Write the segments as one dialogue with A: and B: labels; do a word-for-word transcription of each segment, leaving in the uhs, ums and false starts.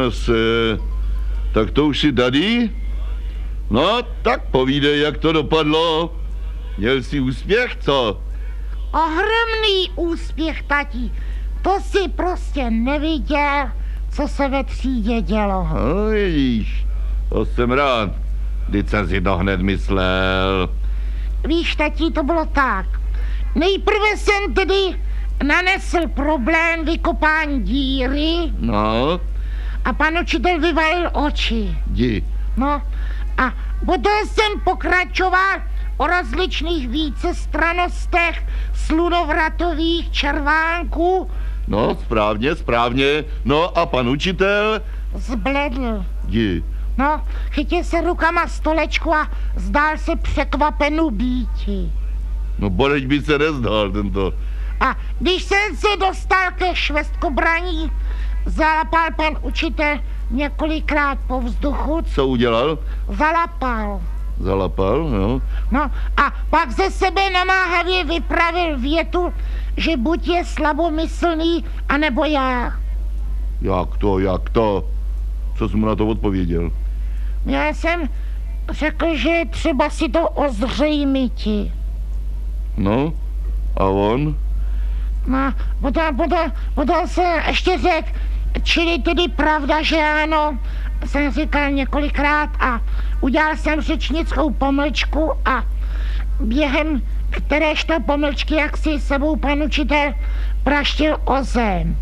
A: Podíváme se. Tak to už si tady? No, tak povídej, jak to dopadlo. Měl jsi úspěch, co?
B: Ohromný úspěch, tati. To si prostě neviděl, co se ve třídě dělo.
A: No, vidíš, to jsem rád. Vždyť jsem si to hned myslel.
B: Víš, tati, to bylo tak. Nejprve jsem tedy nanesl problém vykopání díry.
A: No.
B: A pan učitel vyvalil oči.
A: Jdi.
B: No a potom jsem pokračoval o rozličných vícestranostech slunovratových červánků.
A: No, správně, správně. No a pan učitel?
B: Zbledl.
A: Jdi.
B: No, chytil se rukama stolečku a zdál se překvapenu býti.
A: No, boreď by se nezdal tento.
B: A když jsem se dostal ke švestkobraní, zalapal pan učitel několikrát po vzduchu.
A: Co udělal?
B: Zalapal.
A: Zalapal, no.
B: No a pak ze sebe namáhavě vypravil větu, že buď je slabomyslný, anebo já.
A: Jak to, jak to? Co jsi mu na to odpověděl?
B: Já jsem řekl, že třeba si to ozřejmiti.
A: No, a on?
B: No, potom, potom, potom se ještě řekl, čili tedy pravda, že ano, jsem říkal několikrát a udělal jsem řečnickou pomlčku a během kteréžto pomlčky, jak si sebou pan učitel praštil o zem.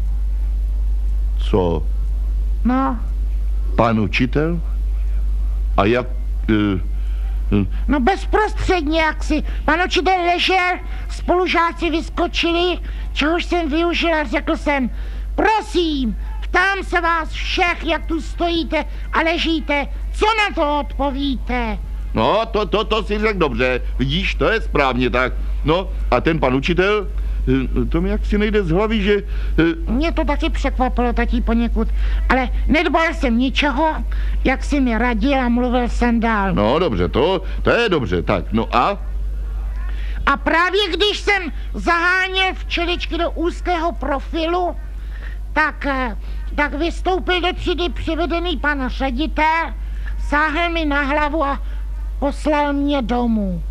A: Co?
B: No.
A: Pan učitel? A jak... Uh, uh.
B: No bezprostředně, jak si. Pan učitel ležel, spolužáci vyskočili, čehož jsem využil a řekl jsem, prosím, ptám se vás všech, jak tu stojíte a ležíte, co na to odpovíte?
A: No, to, to, to si řekl dobře, vidíš, to je správně tak. No, a ten pan učitel, to mi jaksi nejde z hlavy, že...
B: Mě to taky překvapilo, tatí, poněkud, ale nedbal jsem ničeho, jak si mi radil a mluvil jsem dál.
A: No, dobře, to, to je dobře, tak, no a?
B: A právě když jsem zaháněl včeličky do úzkého profilu, tak, tak vystoupil do třídy přivedený pan ředitel, sáhl mi na hlavu a poslal mě domů.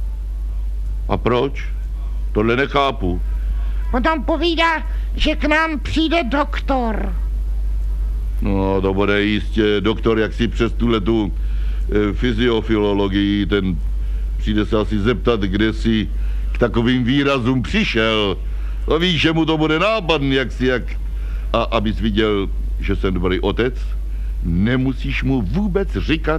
A: A proč? Tohle nechápu.
B: Potom povídá, že k nám přijde doktor.
A: No, to bude jistě doktor, jak si přes tuhletu e, fyziofilologii, ten přijde se asi zeptat, kde si k takovým výrazům přišel. A víš, že mu to bude nápadný, jak si jak... A abys viděl, že jsem dobrý otec, nemusíš mu vůbec říkat